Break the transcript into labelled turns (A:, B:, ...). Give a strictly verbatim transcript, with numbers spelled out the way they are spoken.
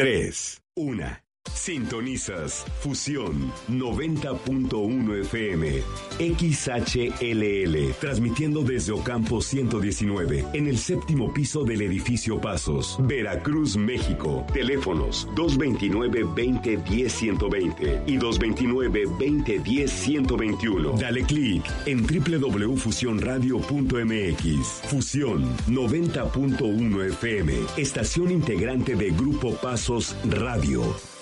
A: tres, una. Sintonizas Fusión noventa punto uno F M, X H L L, transmitiendo desde Ocampo ciento diecinueve, en el séptimo piso del edificio Pasos, Veracruz, México. Teléfonos dos veintinueve, veinte, diez, ciento veinte y dos veintinueve, veinte, diez, ciento veintiuno. Dale clic en doble u doble u doble u punto fusión radio punto m x. Fusión noventa punto uno F M, estación integrante de Grupo Pasos Radio.